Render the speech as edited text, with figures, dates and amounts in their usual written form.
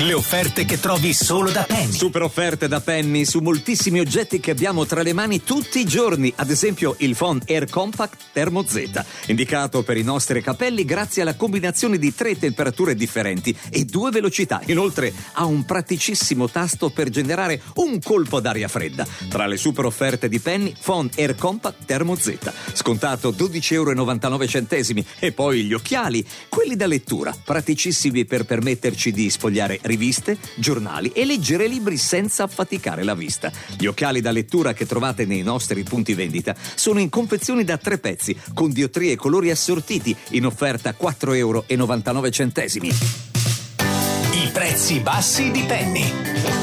Le offerte che trovi solo da Penny. Super offerte da Penny su moltissimi oggetti che abbiamo tra le mani tutti i giorni. Ad esempio il phon Air Compact Thermo Z, indicato per i nostri capelli grazie alla combinazione di 3 temperature differenti e 2 velocità. Inoltre ha un praticissimo tasto per generare un colpo d'aria fredda. Tra le super offerte di Penny, phon Air Compact Thermo Z, scontato 12,99 €. E poi gli occhiali, quelli da lettura, praticissimi per permetterci di sfogliare riviste, giornali e leggere libri senza affaticare la vista. Gli occhiali da lettura che trovate nei nostri punti vendita sono in confezioni da 3 pezzi, con diottrie e colori assortiti, in offerta a 4,99 €. I prezzi bassi di Penny.